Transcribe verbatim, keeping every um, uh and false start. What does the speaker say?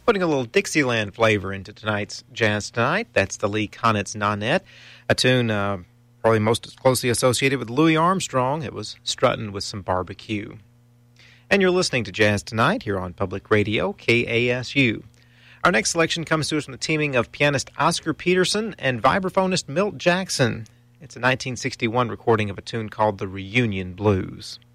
Putting a little Dixieland flavor into tonight's Jazz Tonight. That's the Lee Konitz Nonet, a tune uh, probably most closely associated with Louis Armstrong. It was strutting with some barbecue. And you're listening to Jazz Tonight here on Public Radio, K A S U. Our next selection comes to us from the teaming of pianist Oscar Peterson and vibraphonist Milt Jackson. It's a nineteen sixty-one recording of a tune called The Reunion Blues.